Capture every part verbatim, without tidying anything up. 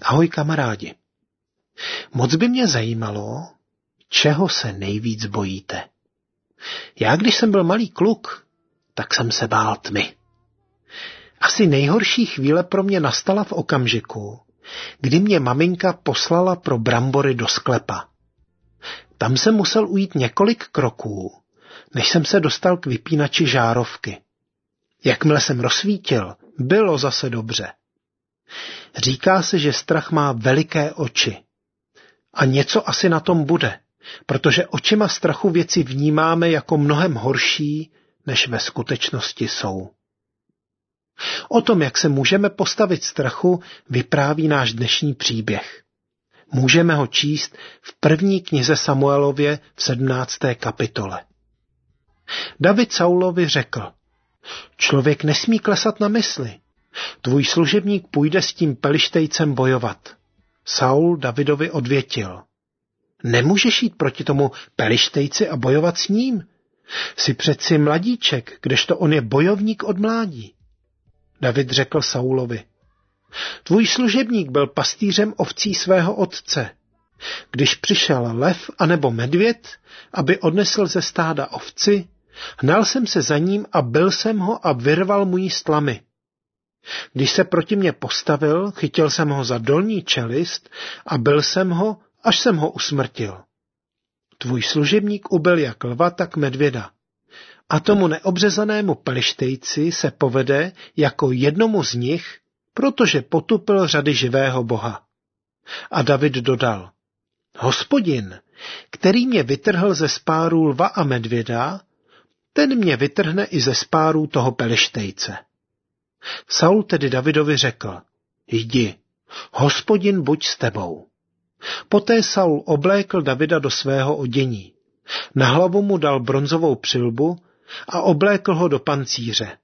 Ahoj kamarádi. Moc by mě zajímalo, čeho se nejvíc bojíte. Já, když jsem byl malý kluk, tak jsem se bál tmy. Asi nejhorší chvíle pro mě nastala v okamžiku, kdy mě maminka poslala pro brambory do sklepa. Tam jsem musel ujít několik kroků, než jsem se dostal k vypínači žárovky. Jakmile jsem rozsvítil, bylo zase dobře. Říká se, že strach má veliké oči. A něco asi na tom bude, protože očima strachu věci vnímáme jako mnohem horší, než ve skutečnosti jsou. O tom, jak se můžeme postavit strachu, vypráví náš dnešní příběh. Můžeme ho číst v první knize Samuelově v sedmnácté kapitole. David Saulovi řekl: Člověk nesmí klesat na mysli. Tvůj služebník půjde s tím Pelištejcem bojovat. Saul Davidovi odvětil: Nemůžeš jít proti tomu Pelištejci a bojovat s ním. Jsi přeci mladíček, kdežto on je bojovník od mládí. David řekl Saulovi: Tvůj služebník byl pastýřem ovcí svého otce. Když přišel lev anebo medvěd, aby odnesl ze stáda ovci, hnal jsem se za ním a bil jsem ho a vyrval mu jí z tlamy. Když se proti mně postavil, chytil jsem ho za dolní čelist a bil jsem ho, až jsem ho usmrtil. Tvůj služebník ubil jak lva, tak medvěda. A tomu neobřezanému Pelištejci se povede jako jednomu z nich, protože potupil řady živého Boha. A David dodal: Hospodin, který mě vytrhl ze spárů lva a medvěda, ten mě vytrhne i ze spárů toho Pelištejce. Saul tedy Davidovi řekl: Jdi, Hospodin buď s tebou. Poté Saul oblékl Davida do svého odění. Na hlavu mu dal bronzovou přilbu a oblékl ho do pancíře.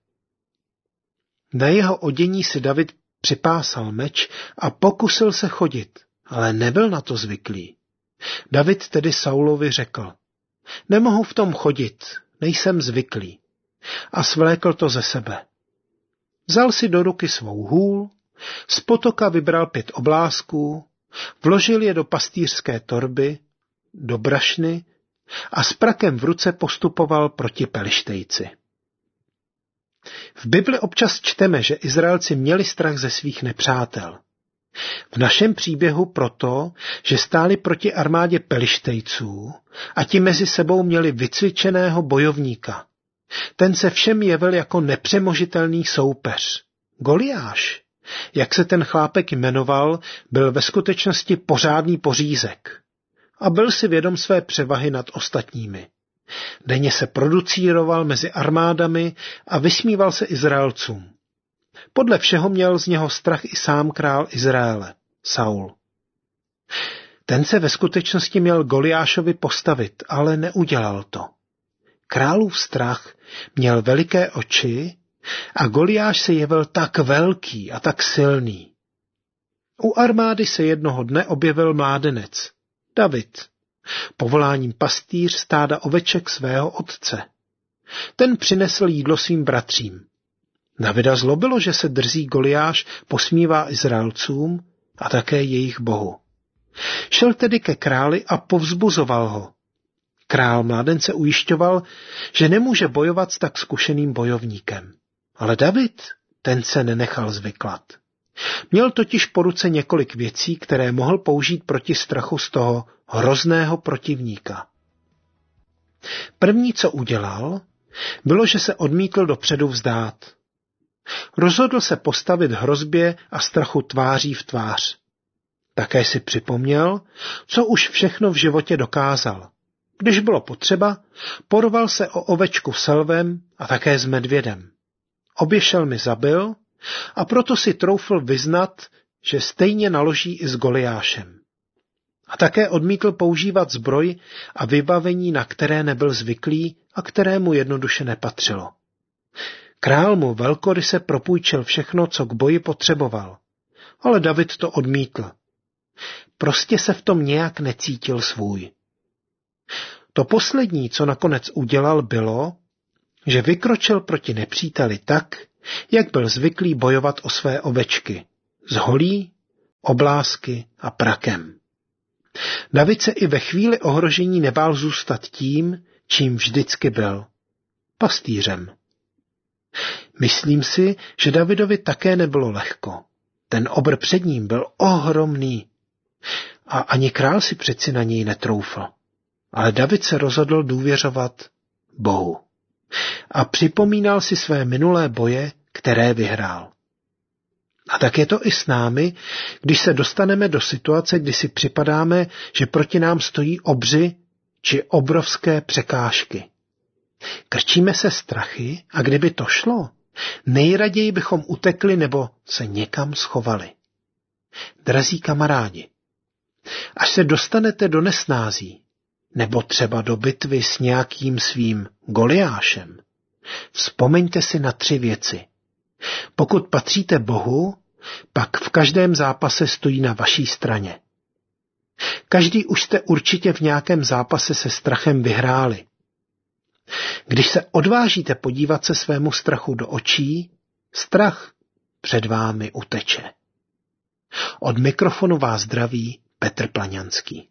Na jeho odění si David připásal meč a pokusil se chodit, ale nebyl na to zvyklý. David tedy Saulovi řekl: Nemohu v tom chodit, nejsem zvyklý. A svlékl to ze sebe. Vzal si do ruky svou hůl, z potoka vybral pět oblásků, vložil je do pastýřské torby, do brašny a s prakem v ruce postupoval proti Pelištejci. V Bibli občas čteme, že Izraelci měli strach ze svých nepřátel. V našem příběhu proto, že stáli proti armádě Pelištejců a ti mezi sebou měli vycvičeného bojovníka. Ten se všem jevil jako nepřemožitelný soupeř. Goliáš, jak se ten chlápek jmenoval, byl ve skutečnosti pořádný pořízek a byl si vědom své převahy nad ostatními. Denně se producíroval mezi armádami a vysmíval se Izraelcům. Podle všeho měl z něho strach i sám král Izraele, Saul. Ten se ve skutečnosti měl Goliášovi postavit, ale neudělal to. Králův strach měl veliké oči a Goliáš se jevil tak velký a tak silný. U armády se jednoho dne objevil mládenec, David, povoláním pastýř stáda oveček svého otce. Ten přinesl jídlo svým bratřím. Davida zlobilo, že se drzý Goliáš posmívá Izraelcům a také jejich bohu. Šel tedy ke králi a povzbuzoval ho. Král mládence ujišťoval, že nemůže bojovat s tak zkušeným bojovníkem. Ale David, ten se nenechal zvyklat. Měl totiž po ruce několik věcí, které mohl použít proti strachu z toho hrozného protivníka. První, co udělal, bylo, že se odmítl dopředu vzdát. Rozhodl se postavit hrozbě a strachu tváří v tvář. Také si připomněl, co už všechno v životě dokázal. Když bylo potřeba, porval se o ovečku s lvem a také s medvědem. Obě šelmy zabil a proto si troufl vyznat, že stejně naloží i s Goliášem. A také odmítl používat zbroj a vybavení, na které nebyl zvyklý a kterému jednoduše nepatřilo. Král mu velkoryse propůjčil všechno, co k boji potřeboval, ale David to odmítl. Prostě se v tom nějak necítil svůj. To poslední, co nakonec udělal, bylo, že vykročil proti nepříteli tak, jak byl zvyklý bojovat o své ovečky, s holí oblásky a prakem. David se i ve chvíli ohrožení nebál zůstat tím, čím vždycky byl. Pastýřem. Myslím si, že Davidovi také nebylo lehko. Ten obr před ním byl ohromný. A ani král si přeci na něj netroufl. Ale David se rozhodl důvěřovat Bohu. A připomínal si své minulé boje, které vyhrál. A tak je to i s námi, když se dostaneme do situace, kdy si připadáme, že proti nám stojí obři či obrovské překážky. Krčíme se strachy a kdyby to šlo, nejraději bychom utekli nebo se někam schovali. Drazí kamarádi, až se dostanete do nesnází, nebo třeba do bitvy s nějakým svým Goliášem, vzpomeňte si na tři věci. Pokud patříte Bohu, pak v každém zápase stojí na vaší straně. Každý už jste určitě v nějakém zápase se strachem vyhráli. Když se odvážíte podívat se svému strachu do očí, strach před vámi uteče. Od mikrofonu vás zdraví Petr Plaňanský.